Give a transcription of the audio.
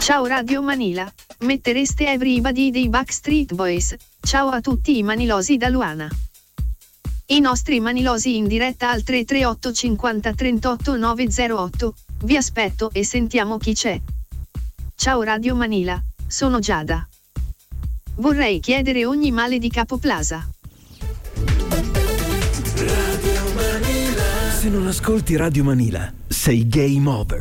Ciao Radio Manila, mettereste Everybody dei Backstreet Boys. Ciao a tutti i manilosi da Luana. I nostri manilosi in diretta al 338 50 38 908. Vi aspetto e sentiamo chi c'è. Ciao Radio Manila, sono Giada. Vorrei chiedere ogni male di Capo Plaza. Radio Manila. Se non ascolti Radio Manila, sei game over.